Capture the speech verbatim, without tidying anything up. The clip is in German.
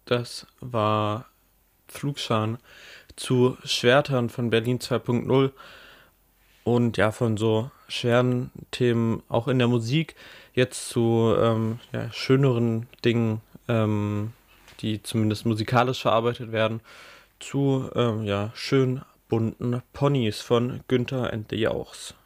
Das war Pflugscharen zu Schwertern von Berlin zwei Punkt null und ja, von so schweren Themen auch in der Musik jetzt zu ähm, ja, schöneren Dingen, ähm, die zumindest musikalisch verarbeitet werden, zu ähm, ja, schön bunten Ponys von Günther and the Jauchs.